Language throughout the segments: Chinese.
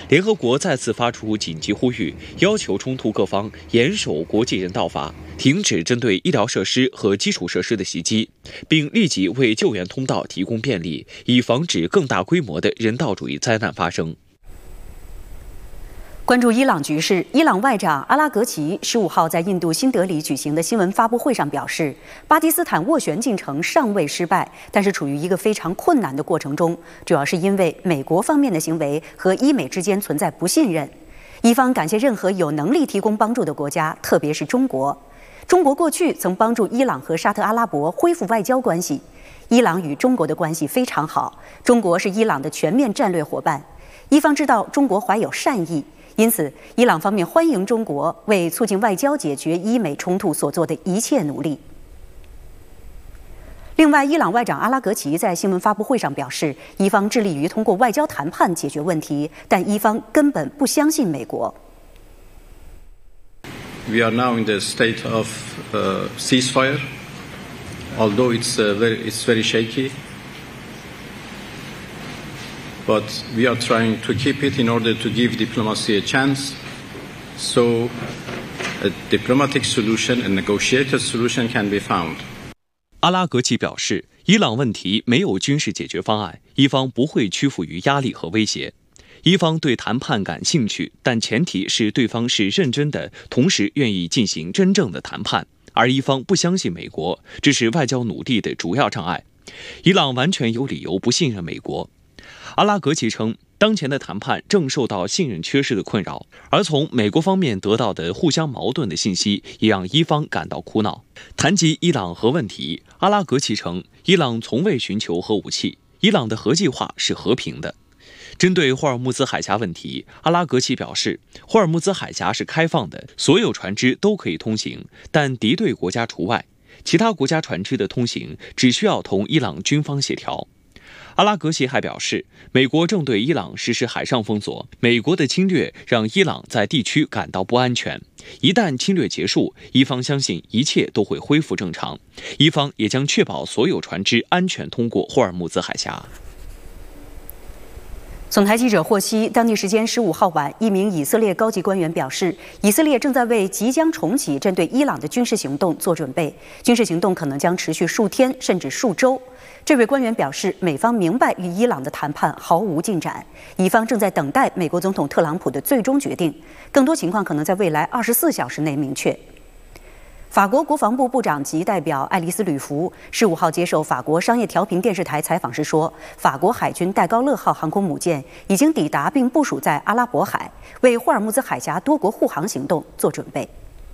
联合国再次发出紧急呼吁，要求冲突各方严守国际人道法，停止针对医疗设施和基础设施的袭击，并立即为救援通道提供便利，以防止更大规模的人道主义灾难发生。 关注伊朗局势，伊朗外长阿拉格齐15号在印度新德里举行的新闻发布会上表示，巴基斯坦斡旋进程尚未失败，但是处于一个非常困难的过程中，主要是因为美国方面的行为和伊美之间存在不信任。伊方感谢任何有能力提供帮助的国家，特别是中国。中国过去曾帮助伊朗和沙特阿拉伯恢复外交关系，伊朗与中国的关系非常好，中国是伊朗的全面战略伙伴。伊方知道中国怀有善意。因此，伊朗方面欢迎中国为促进外交解决伊美冲突所做的一切努力。另外，伊朗外长阿拉格齐在新闻发布会上表示，伊方致力于通过外交谈判解决问题，但伊方根本不相信美国。 We are now in the state of ceasefire, although it's very shaky. But we are trying to keep it in order to give diplomacy a chance, so a diplomatic solution, a negotiated solution can be found. 阿拉格齐表示，伊朗问题没有军事解决方案，伊方不会屈服于压力和威胁。伊方对谈判感兴趣，但前提是对方是认真的，同时愿意进行真正的谈判。而伊方不相信美国，这是外交努力的主要障碍。伊朗完全有理由不信任美国。阿拉格齐称，当前的谈判正受到信任缺失的困扰，而从美国方面得到的互相矛盾的信息也让伊方感到苦恼。谈及伊朗核问题，阿拉格齐称，伊朗从未寻求核武器，伊朗的核计划是和平的。针对霍尔木兹海峡问题，阿拉格齐表示，霍尔木兹海峡是开放的，所有船只都可以通行，但敌对国家除外，其他国家船只的通行只需要同伊朗军方协调。阿拉格齐还表示，美国正对伊朗实施海上封锁，美国的侵略让伊朗在地区感到不安全。一旦侵略结束，伊方相信一切都会恢复正常，伊方也将确保所有船只安全通过霍尔木兹海峡。 总台记者获悉，当地时间15号晚，一名以色列高级官员表示，以色列正在为即将重启针对伊朗的军事行动做准备，军事行动可能将持续数天甚至数周。这位官员表示，美方明白与伊朗的谈判毫无进展，以方正在等待美国总统特朗普的最终决定，更多情况可能在未来24小时内明确。法国国防部部长级代表爱丽丝·吕弗15号接受法国商业调频电视台采访时说，法国海军戴高乐号航空母舰已经抵达并部署在阿拉伯海，为霍尔木兹海峡多国护航行动做准备。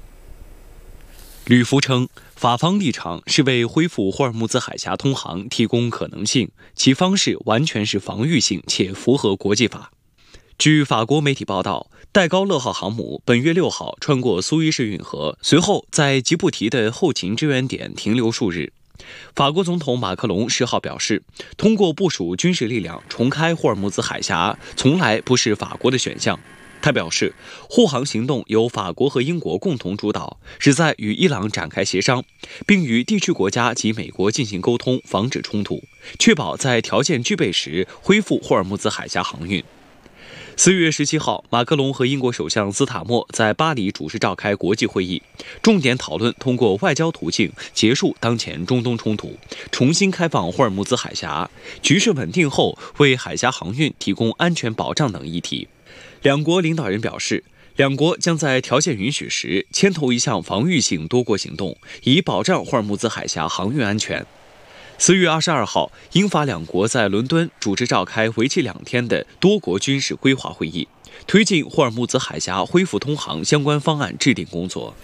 吕弗称，法方立场是为恢复霍尔木兹海峡通航提供可能性，其方式完全是防御性且符合国际法。据法国媒体报道，戴高乐号航母本月6号穿过苏伊士运河，随后在吉布提的后勤支援点停留数日。法国总统马克龙10号表示，通过部署军事力量重开霍尔木兹海峡，从来不是法国的选项。他表示，护航行动由法国和英国共同主导，旨在与伊朗展开协商，并与地区国家及美国进行沟通，防止冲突，确保在条件具备时恢复霍尔木兹海峡航运。4月17号，马克龙和英国首相斯塔默在巴黎主持召开国际会议，重点讨论通过外交途径结束当前中东冲突，重新开放霍尔木兹海峡，局势稳定后为海峡航运提供安全保障等议题。两国领导人表示，两国将在条件允许时牵头一项防御性多国行动，以保障霍尔木兹海峡航运安全。4月22号，英法两国在伦敦主持召开为期2天的多国军事规划会议，推进霍尔木兹海峡恢复通航相关方案制定工作。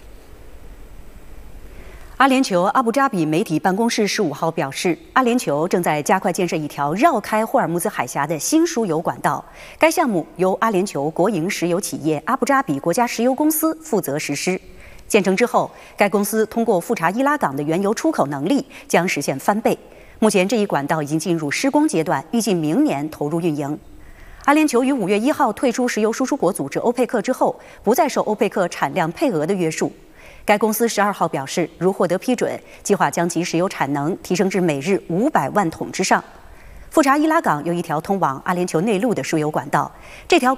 阿联酋阿布扎比媒体办公室15号表示，阿联酋正在加快建设一条绕开霍尔木兹海峡的新输油管道。该项目由阿联酋国营石油企业阿布扎比国家石油公司负责实施。建成之后，该公司通过富察伊拉港的原油出口能力将实现翻倍。目前这一管道已经进入施工阶段，预计明年投入运营。阿联酋于5月1号退出石油输出国组织欧佩克之后，不再受欧佩克产量配额的约束。该公司12号表示，如获得批准，计划将其石油产能提升至每日500万桶之上。富察伊拉港有一条通往阿联酋内陆的输油管道，这条